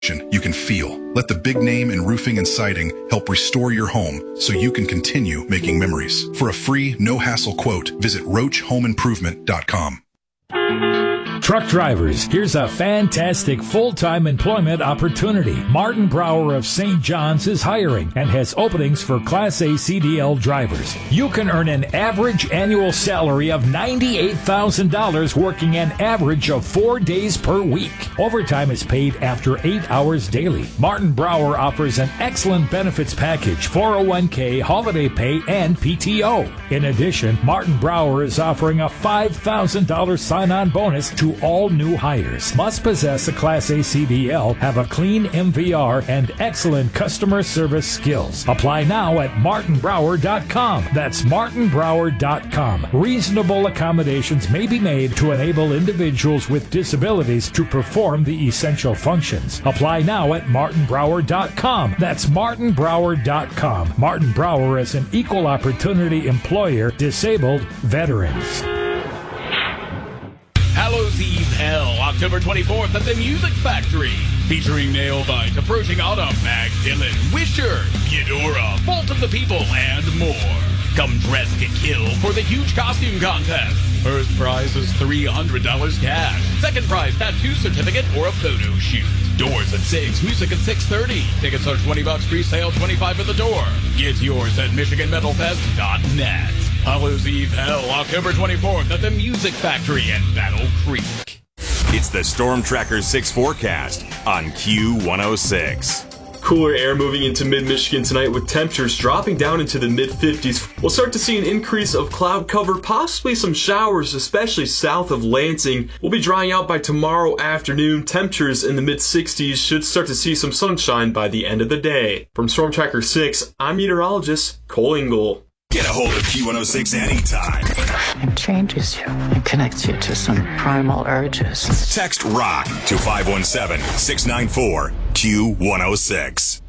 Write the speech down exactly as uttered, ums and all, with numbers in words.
you can feel. Let the big name in roofing and siding help restore your home so you can continue making memories. For a free, no-hassle quote, visit roach home improvement dot com. Truck drivers, here's a fantastic full-time employment opportunity. Martin Brower of Saint John's is hiring and has openings for Class A C D L drivers. You can earn an average annual salary of ninety-eight thousand dollars working an average of four days per week. Overtime is paid after eight hours daily. Martin Brower offers an excellent benefits package, four oh one k, holiday pay, and P T O. In addition, Martin Brower is offering a five thousand dollars sign-on bonus to all new hires. Must possess a Class A C D L, have a clean M V R, and excellent customer service skills. Apply now at martin brower dot com. That's martin brower dot com. Reasonable accommodations may be made to enable individuals with disabilities to perform the essential functions. Apply now at martin brower dot com. That's martin brower dot com. Martin Brower is an equal opportunity employer, disabled veterans. Hallows Eve Hell, October twenty-fourth at the Music Factory. Featuring Nailbite, Approaching Autumn, Mag Dylan, Wisher, Eudora, Fault of the People, and more. Come dressed to kill for the huge costume contest. First prize is three hundred dollars cash. Second prize, tattoo certificate or a photo shoot. Doors at six, music at six thirty. Tickets are twenty bucks, pre-sale twenty-five at the door. Get yours at michigan metal fest dot net. Hallows Eve Hell, October twenty-fourth at the Music Factory in Battle Creek. It's the Storm Tracker six forecast on Q one oh six. Cooler air moving into mid-Michigan tonight with temperatures dropping down into the mid-fifties. We'll start to see an increase of cloud cover, possibly some showers, especially south of Lansing. We'll be drying out by tomorrow afternoon. Temperatures in the mid-sixties, should start to see some sunshine by the end of the day. From Storm Tracker six, I'm meteorologist Cole Ingle. Get a hold of Q one oh six anytime. It changes you. It connects you to some primal urges. Text ROCK to five one seven, six nine four, Q one oh six.